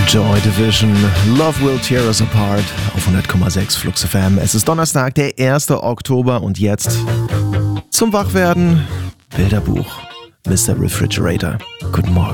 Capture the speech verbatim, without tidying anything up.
Joy Division, Love Will Tear Us Apart auf hundert Komma sechs Flux F M. Es ist Donnerstag, der erste Oktober und jetzt zum Wachwerden Bilderbuch, Mister Refrigerator. Guten Morgen.